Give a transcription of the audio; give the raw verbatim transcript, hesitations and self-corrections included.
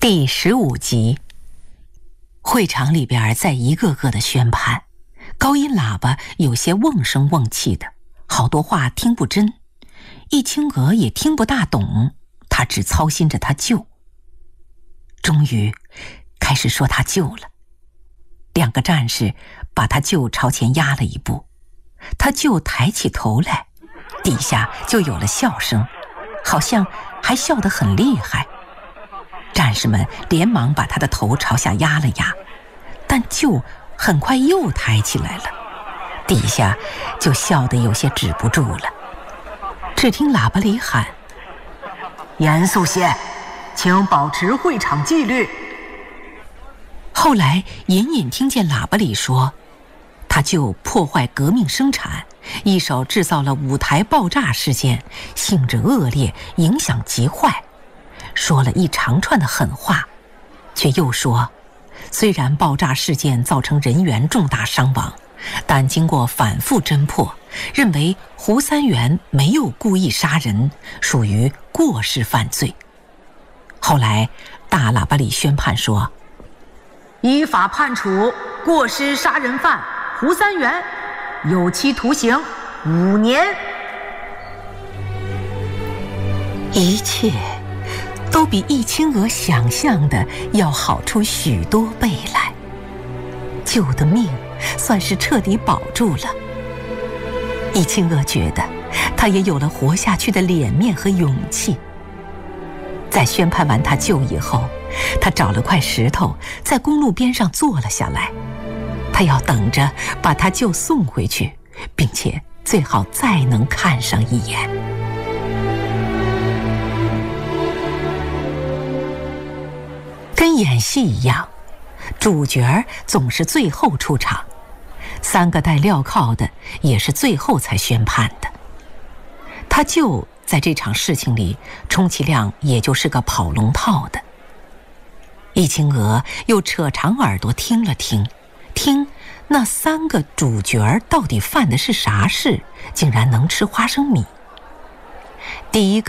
第十五集，会场里边在一个个的宣判，高音喇叭有些瓮声瓮气的，好多话听不真。易清娥也听不大懂，他只操心着他舅。终于开始说他舅了，两个战士把他舅朝前压了一步，他舅抬起头来，底下就有了笑声，好像还笑得很厉害。战士们连忙把他的头朝下压了压，但舅很快又抬起来了，底下就笑得有些止不住了。只听喇叭里喊：“严肃些，请保持会场纪律。”后来隐隐听见喇叭里说，他舅破坏革命生产，一手制造了舞台爆炸事件，性质恶劣，影响极坏，说了一长串的狠话，却又说，虽然爆炸事件造成人员重大伤亡，但经过反复侦破，认为胡三元没有故意杀人，属于过失犯罪。后来大喇叭里宣判说，依法判处过失杀人犯胡三元有期徒刑五年。一切都比易清娥想象的要好出许多倍来，舅的命算是彻底保住了。易清娥觉得她也有了活下去的脸面和勇气。在宣判完他舅以后，他找了块石头在公路边上坐了下来，他要等着把他舅送回去，并且最好再能看上一眼。跟演戏一样，主角总是最后出场，三个带镣铐的也是最后才宣判的。他舅在这场事情里充其量也就是个跑龙套的。易清娥又扯长耳朵听了听，听那三个主角到底犯的是啥事，竟然能吃花生米。第一个